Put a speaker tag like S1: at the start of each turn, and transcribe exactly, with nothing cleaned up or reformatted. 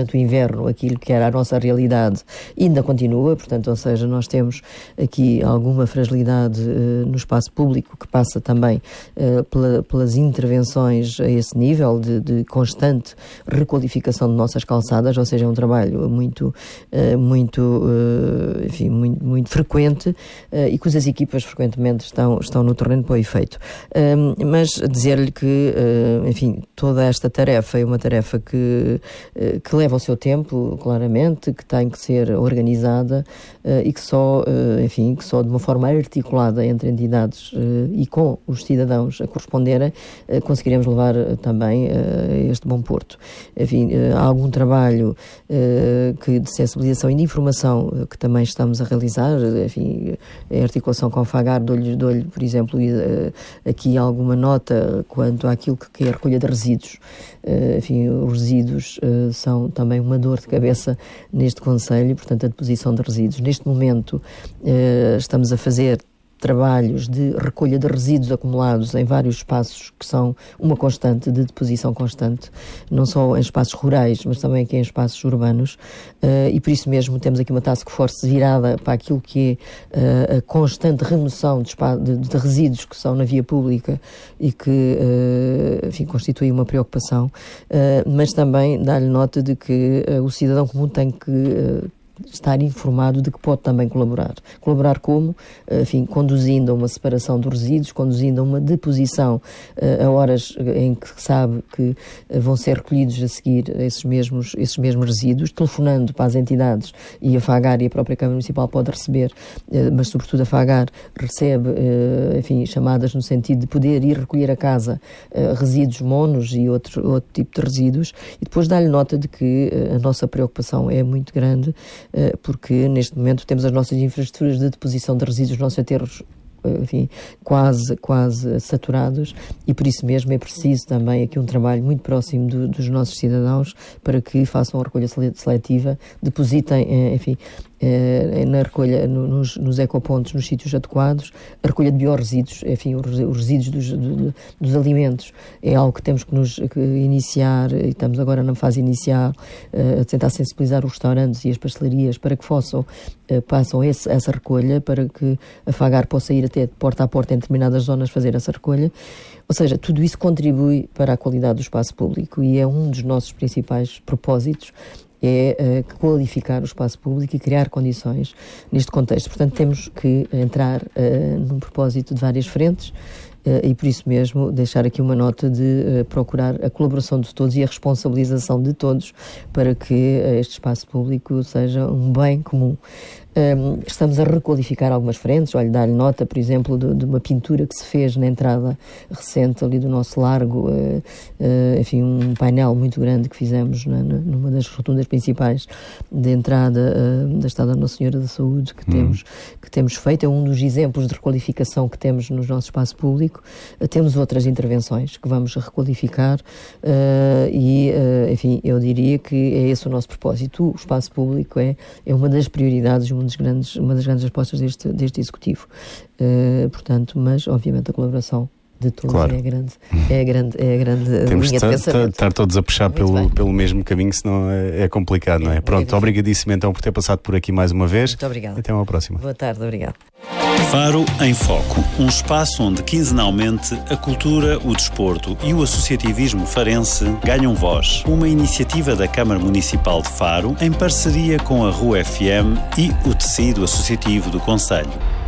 S1: durante o inverno aquilo que era a nossa realidade ainda continua, portanto, ou seja, nós temos aqui alguma fragilidade uh, no espaço público que passa também uh, pela, pelas intervenções a esse nível de, de constante requalificação de nossas calçadas, ou seja, é um trabalho muito, uh, muito, uh, enfim, muito, muito frequente uh, e cujas equipas frequentemente estão, estão no terreno para o efeito. Um, mas dizer-lhe que, uh, enfim, toda esta tarefa é uma tarefa que, uh, que leva o seu tempo, claramente, que tem que ser organizada uh, e que só, uh, enfim, que só de uma forma articulada entre entidades uh, e com os cidadãos a corresponderem, uh, conseguiremos levar uh, também uh, este bom porto. Enfim, uh, há algum trabalho uh, que, de sensibilização e de informação uh, que também estamos a realizar, uh, enfim, em articulação com a FAGAR, dou-lhe, dou-lhe, por exemplo, uh, aqui alguma nota quanto àquilo que é a recolha de resíduos. Uh, enfim, os resíduos uh, são também uma dor de cabeça neste Conselho, e, portanto, a deposição de resíduos. Neste momento, uh, estamos a fazer trabalhos de recolha de resíduos acumulados em vários espaços que são uma constante, de deposição constante, não só em espaços rurais, mas também aqui em espaços urbanos, uh, e por isso mesmo temos aqui uma task force virada para aquilo que é uh, a constante remoção de, de, de resíduos que são na via pública e que, uh, enfim, constitui uma preocupação, uh, mas também dar-lhe nota de que uh, o cidadão comum tem que uh, estar informado de que pode também colaborar. Colaborar como? Enfim, conduzindo a uma separação dos resíduos, conduzindo a uma deposição uh, a horas em que sabe que uh, vão ser recolhidos a seguir esses mesmos, esses mesmos resíduos, telefonando para as entidades, e a FAGAR e a própria Câmara Municipal pode receber, uh, mas sobretudo a FAGAR recebe, uh, enfim, chamadas no sentido de poder ir recolher a casa uh, resíduos monos e outro, outro tipo de resíduos, e depois dá-lhe nota de que uh, a nossa preocupação é muito grande, porque neste momento temos as nossas infraestruturas de deposição de resíduos, os nossos aterros, enfim, quase, quase saturados, e por isso mesmo é preciso também aqui um trabalho muito próximo do, dos nossos cidadãos para que façam a recolha seletiva, depositem, enfim, na recolha, nos, nos ecopontos, nos sítios adequados, a recolha de biorresíduos, enfim, os resíduos dos, dos, dos alimentos, é algo que temos que nos que iniciar, e estamos agora na fase inicial, a tentar sensibilizar os restaurantes e as pastelarias para que façam, passam esse, essa recolha, para que a FAGAR possa ir até de porta a porta em determinadas zonas fazer essa recolha. Ou seja, tudo isso contribui para a qualidade do espaço público e é um dos nossos principais propósitos, é uh, qualificar o espaço público e criar condições neste contexto. Portanto, temos que entrar uh, num propósito de várias frentes uh, e, por isso mesmo, deixar aqui uma nota de uh, procurar a colaboração de todos e a responsabilização de todos para que uh, este espaço público seja um bem comum. Um, estamos a requalificar algumas frentes. Olha, dar-lhe nota, por exemplo, de, de uma pintura que se fez na entrada recente ali do nosso largo, uh, uh, enfim, um painel muito grande que fizemos na, na, numa das rotundas principais de entrada uh, da Estada Nossa Senhora da Saúde que, hum. temos, que temos feito. É um dos exemplos de requalificação que temos no nosso espaço público. Uh, temos outras intervenções que vamos requalificar uh, e, uh, enfim, eu diria que é esse o nosso propósito. O espaço público é, é uma das prioridades, uma das grandes, uma das grandes respostas deste, deste Executivo. Uh, portanto, mas, obviamente, a colaboração de todos claro. é grande, é grande, é grande
S2: Temos
S1: linha de pensamento.
S2: Estar todos a puxar pelo, pelo mesmo caminho, senão é, é complicado, não é? Pronto, é obrigadíssimo então por ter passado por aqui mais uma vez.
S1: Muito obrigada.
S2: Até uma próxima.
S1: Boa tarde, obrigado.
S3: Faro em Foco, um espaço onde quinzenalmente a cultura, o desporto e o associativismo farense ganham voz. Uma iniciativa da Câmara Municipal de Faro em parceria com a R U F M e o tecido associativo do Concelho.